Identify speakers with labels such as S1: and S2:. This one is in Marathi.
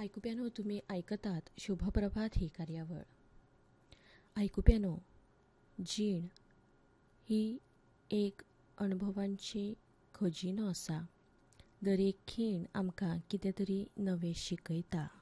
S1: ऐकुप्यानो, तुम्ही ऐकतात शुभप्रभात ही कार्यावळ. ऐकुप्यानो, जीण ही एक अणभवांची खजिनो आसा. दर एक खीण आमकां कितें तरी नवें शिकयता.